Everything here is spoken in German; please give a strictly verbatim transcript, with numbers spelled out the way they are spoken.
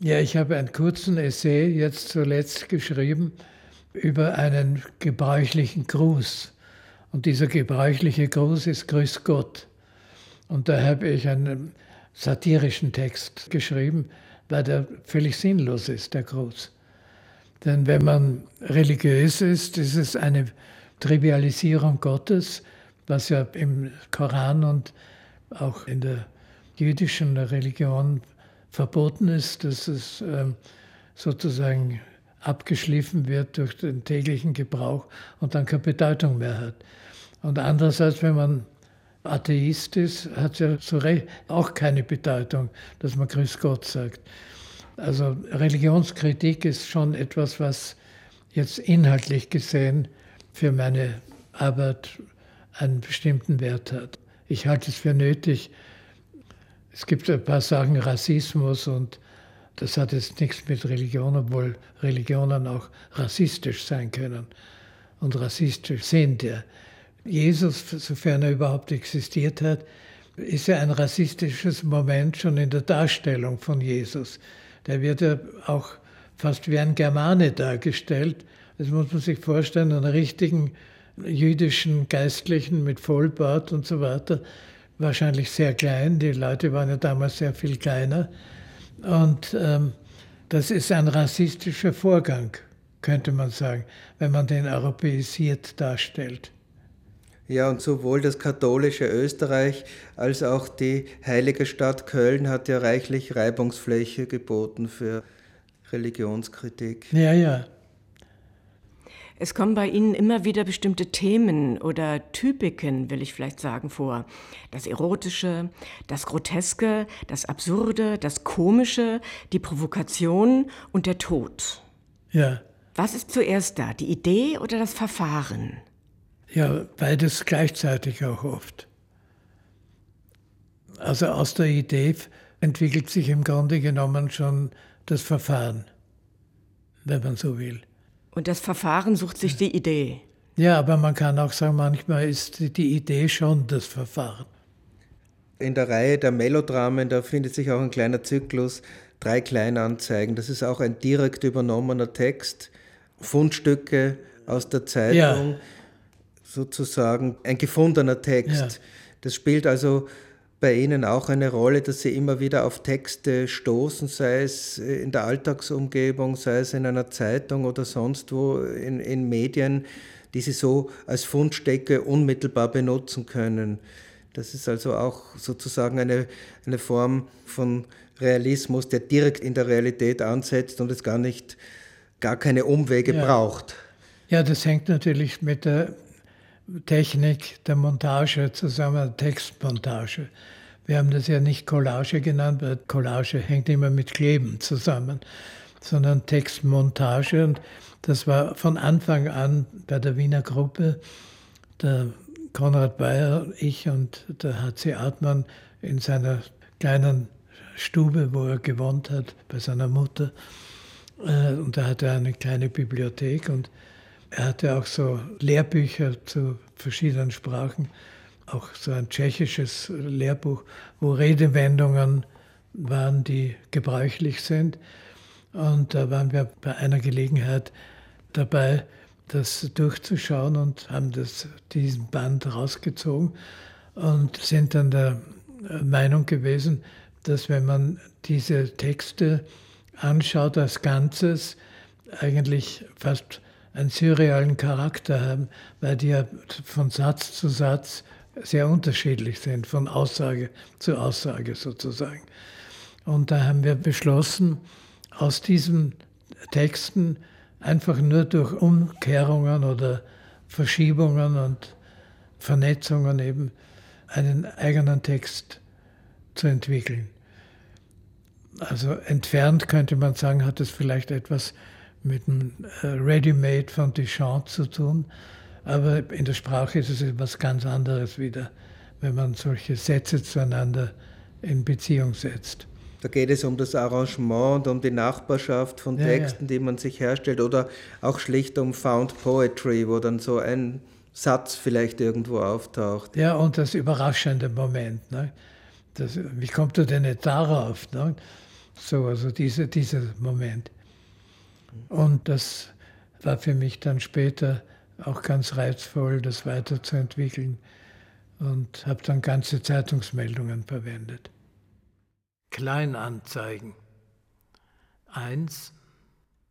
Ja, ich habe einen kurzen Essay jetzt zuletzt geschrieben über einen gebräuchlichen Gruß. Und dieser gebräuchliche Gruß ist Grüß Gott. Und da habe ich einen satirischen Text geschrieben, weil der völlig sinnlos ist, der Gruß. Denn wenn man religiös ist, ist es eine Trivialisierung Gottes, was ja im Koran und auch in der jüdischen Religion verboten ist, dass es ähm, sozusagen abgeschliffen wird durch den täglichen Gebrauch und dann keine Bedeutung mehr hat. Und andererseits, wenn man Atheist ist, hat es ja so auch keine Bedeutung, dass man Grüß Gott sagt. Also Religionskritik ist schon etwas, was jetzt inhaltlich gesehen für meine Arbeit einen bestimmten Wert hat. Ich halte es für nötig. Es gibt ein paar Sachen, Rassismus, und das hat jetzt nichts mit Religion, obwohl Religionen auch rassistisch sein können und rassistisch sind. Ja. Jesus, sofern er überhaupt existiert hat, ist ja ein rassistisches Moment schon in der Darstellung von Jesus. Der wird ja auch fast wie ein Germane dargestellt. Das muss man sich vorstellen, einen richtigen jüdischen Geistlichen mit Vollbart und so weiter. Wahrscheinlich sehr klein, die Leute waren ja damals sehr viel kleiner. Und ähm, das ist ein rassistischer Vorgang, könnte man sagen, wenn man den europäisiert darstellt. Ja, und sowohl das katholische Österreich als auch die heilige Stadt Köln hat ja reichlich Reibungsfläche geboten für Religionskritik. Ja, ja. Es kommen bei Ihnen immer wieder bestimmte Themen oder Typiken, will ich vielleicht sagen, vor. Das Erotische, das Groteske, das Absurde, das Komische, die Provokation und der Tod. Ja. Was ist zuerst da, die Idee oder das Verfahren? Ja, beides gleichzeitig auch oft. Also aus der Idee entwickelt sich im Grunde genommen schon das Verfahren, wenn man so will. Und das Verfahren sucht sich die Idee. Ja, aber man kann auch sagen, manchmal ist die Idee schon das Verfahren. In der Reihe der Melodramen, da findet sich auch ein kleiner Zyklus, drei Kleinanzeigen. Das ist auch ein direkt übernommener Text, Fundstücke aus der Zeitung, ja. Sozusagen ein gefundener Text. Ja. Das spielt also bei Ihnen auch eine Rolle, dass Sie immer wieder auf Texte stoßen, sei es in der Alltagsumgebung, sei es in einer Zeitung oder sonst wo in, in Medien, die Sie so als Fundstücke unmittelbar benutzen können. Das ist also auch sozusagen eine, eine Form von Realismus, der direkt in der Realität ansetzt und es gar nicht, gar keine Umwege ja. braucht. Ja, das hängt natürlich mit der Technik der Montage zusammen, Textmontage. Wir haben das ja nicht Collage genannt, weil Collage hängt immer mit Kleben zusammen, sondern Textmontage. Und das war von Anfang an bei der Wiener Gruppe, der Konrad Bayer, ich und der H C Artmann in seiner kleinen Stube, wo er gewohnt hat, bei seiner Mutter. Und da hatte er eine kleine Bibliothek und er hatte auch so Lehrbücher zu verschiedenen Sprachen, auch so ein tschechisches Lehrbuch, wo Redewendungen waren, die gebräuchlich sind. Und da waren wir bei einer Gelegenheit dabei, das durchzuschauen und haben das, diesen Band rausgezogen und sind dann der Meinung gewesen, dass wenn man diese Texte anschaut als Ganzes, eigentlich fast einen surrealen Charakter haben, weil die ja von Satz zu Satz sehr unterschiedlich sind, von Aussage zu Aussage sozusagen. Und da haben wir beschlossen, aus diesen Texten einfach nur durch Umkehrungen oder Verschiebungen und Vernetzungen eben einen eigenen Text zu entwickeln. Also entfernt könnte man sagen, hat es vielleicht etwas mit dem Ready-Made von Duchamp zu tun, aber in der Sprache ist es etwas ganz anderes wieder, wenn man solche Sätze zueinander in Beziehung setzt. Da geht es um das Arrangement und um die Nachbarschaft von ja, Texten, ja. die man sich herstellt, oder auch schlicht um Found Poetry, wo dann so ein Satz vielleicht irgendwo auftaucht. Ja, und das überraschende Moment. Ne? Das, wie kommt er denn nicht darauf? Ne? So, also diese, dieser Moment. Und das war für mich dann später auch ganz reizvoll, das weiterzuentwickeln, und habe dann ganze Zeitungsmeldungen verwendet. Kleinanzeigen. Eins.